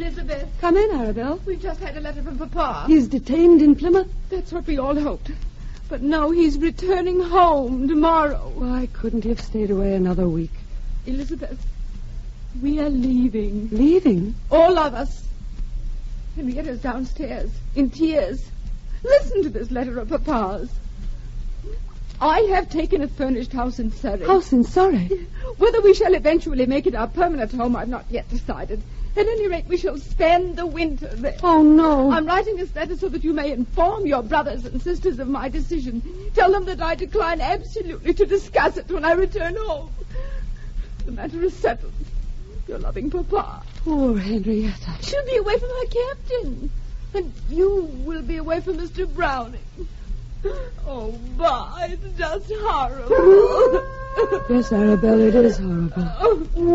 Elizabeth. Come in, Arabelle. We just had a letter from Papa. He's detained in Plymouth? That's what we all hoped. But no, he's returning home tomorrow. Why couldn't he have stayed away another week? Elizabeth, we are leaving. Leaving? All of us. Henrietta's downstairs, in tears. Listen to this letter of Papa's. I have taken a furnished house in Surrey. House in Surrey? Whether we shall eventually make it our permanent home, I've not yet decided. At any rate, we shall spend the winter there. Oh, no. I'm writing this letter so that you may inform your brothers and sisters of my decision. Tell them that I decline absolutely to discuss it when I return home. The matter is settled. Your loving Papa. Poor Henrietta. She'll be away from her captain. And you will be away from Mr. Browning. Oh, bah, it's just horrible. Yes, Arabelle, it is horrible.